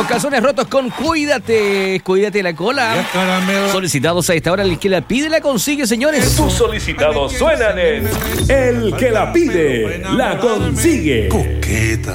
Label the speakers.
Speaker 1: Los calzones rotos con Cuídate la cola. Solicitados a esta hora, el que la pide la consigue, señores.
Speaker 2: Tus solicitados suenan en El que la pide la consigue.
Speaker 3: Coqueta.